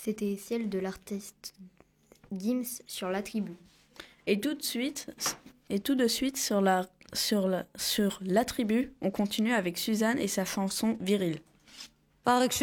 C'était celle de l'artiste Gims sur La Tribu. Et tout de suite sur La Tribu, on continue avec Suzanne et sa chanson Viril. Paraît que